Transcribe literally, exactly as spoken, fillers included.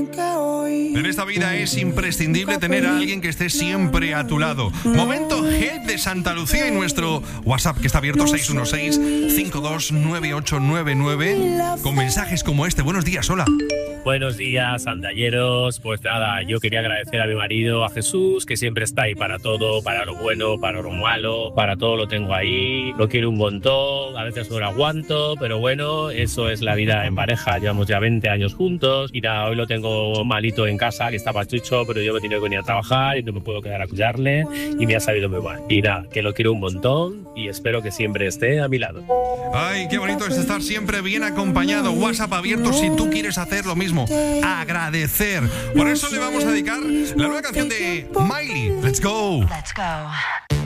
En esta vida es imprescindible tener a alguien que esté siempre a tu lado. Momento Help de Santa Lucía y nuestro WhatsApp que está abierto seis uno seis, cinco dos nueve ocho nueve nueve con mensajes como este. Buenos días, hola. Buenos días, andalleros. Pues nada, yo quería agradecer a mi marido, a Jesús, que siempre está ahí para todo, para lo bueno, para lo malo, para todo lo tengo ahí. Lo quiero un montón, a veces no lo aguanto, pero bueno, eso es la vida en pareja. Llevamos ya veinte años juntos y nada, hoy lo tengo malito en casa, que está pachucho, pero yo me he tenido que venir a trabajar y no me puedo quedar a cuidarle y me ha salido muy mal. Y nada, que lo quiero un montón y espero que siempre esté a mi lado. Ay, qué bonito es estar siempre bien acompañado. WhatsApp abierto si tú quieres hacer lo mismo. Agradecer. Por eso le vamos a dedicar la nueva canción de Miley. Let's go. Let's go.